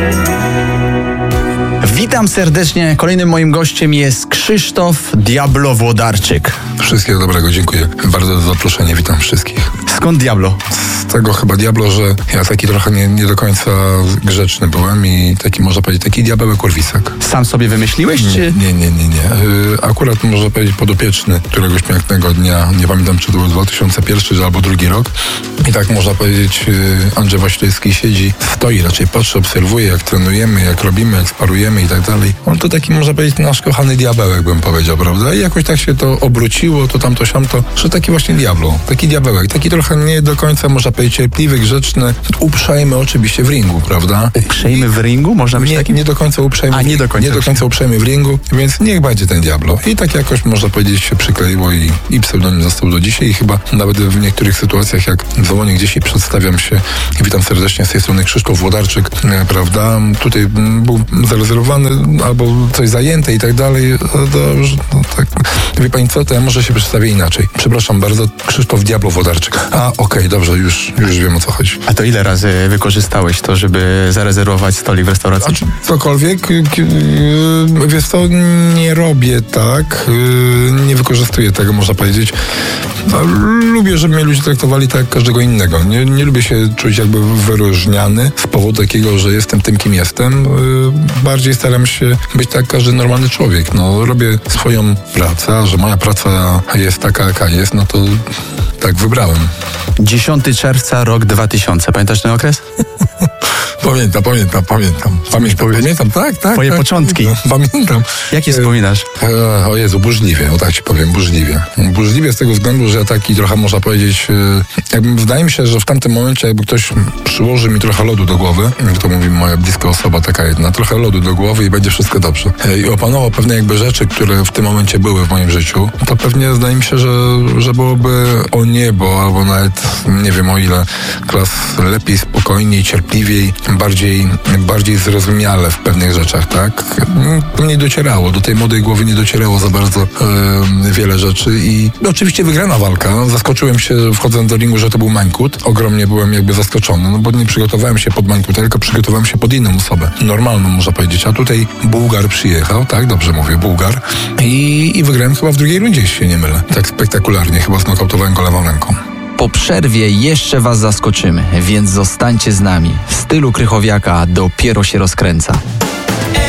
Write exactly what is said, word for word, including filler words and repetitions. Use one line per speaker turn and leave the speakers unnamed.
Witam serdecznie. Kolejnym moim gościem jest Krzysztof Diablo Włodarczyk.
Wszystkiego dobrego, dziękuję bardzo za zaproszenie, witam wszystkich.
Skąd Diablo?
Z tego chyba Diablo, że ja taki trochę nie, nie do końca grzeczny byłem i taki, można powiedzieć, taki diabełek kurwisak.
Sam sobie wymyśliłeś, czy?
Nie, nie, nie, nie. Yy, akurat można powiedzieć podopieczny któregoś pięknego dnia, nie pamiętam, czy to był dwa tysiące pierwszy albo drugi rok. I tak można powiedzieć, yy, Andrzej Waślewski siedzi, stoi, raczej patrzy, obserwuje, jak trenujemy, jak robimy, jak sparujemy i tak dalej. On to taki, można powiedzieć, nasz kochany diabełek, bym powiedział, prawda? I jakoś tak się to obróciło, to tamto, siamto, że taki właśnie Diablo, taki diabełek, taki trochę nie do końca, można powiedzieć, cierpliwy, grzeczny, uprzejmy oczywiście w ringu, prawda?
Uprzejmy w ringu? Można być
nie,
takim?
nie do końca uprzejmy.
A, nie do końca,
nie do końca uprzejmy w ringu, więc niech będzie ten Diablo. I tak jakoś, można powiedzieć, się przykleiło i, i pseudonim został do dzisiaj i chyba nawet w niektórych sytuacjach, jak dzwonię gdzieś i przedstawiam się, witam serdecznie z tej strony Krzysztof Włodarczyk, prawda? Tutaj był zarezerwowany albo coś zajęte i tak dalej. To, no, tak. Wie pani co, to ja może się przedstawię inaczej. Przepraszam bardzo, Krzysztof Diablo Włodarczyk. A, okej, okay, dobrze, już, już wiem, o co chodzi.
A to ile razy wykorzystałeś to, żeby zarezerwować stolik w restauracji?
Znaczy, cokolwiek, wiesz co, nie robię tak, nie wykorzystuję tego, można powiedzieć. Lubię, żeby mnie ludzie traktowali tak jak każdego innego. Nie, nie lubię się czuć jakby wyróżniany z powodu takiego, że jestem tym, kim jestem. Bardziej staram się być tak jak każdy normalny człowiek. No, robię swoją pracę, a że moja praca jest taka, jaka jest, no to tak wybrałem.
dziesiątego czerwca, rok dwa tysiące. Pamiętasz ten okres?
Pamiętam, pamiętam, pamiętam. Pamiętam, pamiętam, tak, tak.
Twoje
tak,
początki.
Pamiętam.
Jakie wspominasz?
E, o Jezu, burzliwie, o tak ci powiem, burzliwie. Burzliwie z tego względu, że taki trochę, można powiedzieć, jakby, wydaje mi się, że w tamtym momencie jakby ktoś przyłoży mi trochę lodu do głowy, jak to mówi moja bliska osoba, taka jedna, trochę lodu do głowy i będzie wszystko dobrze. E, I opanował pewne jakby rzeczy, które w tym momencie były w moim życiu, to pewnie zdaje mi się, że, że byłoby o niebo, albo nawet nie wiem o ile klas lepiej, spokojniej, cierpliwiej, bardziej, bardziej zrozumiale w pewnych rzeczach, tak? To nie docierało, do tej młodej głowy nie docierało za bardzo e, wiele rzeczy i no, oczywiście wygrana walka. Zaskoczyłem się, wchodząc do ringu, że to był Mańkut. Ogromnie byłem jakby zaskoczony, no bo nie przygotowałem się pod Mańkuta, tylko przygotowałem się pod inną osobę. Normalną, można powiedzieć. A tutaj Bułgar przyjechał, tak? Dobrze mówię, Bułgar. I, i wygrałem chyba w drugiej rundzie, jeśli się nie mylę. Tak spektakularnie, chyba znokautowałem go lewą ręką.
Po przerwie jeszcze was zaskoczymy, więc zostańcie z nami. W stylu Krychowiaka dopiero się rozkręca.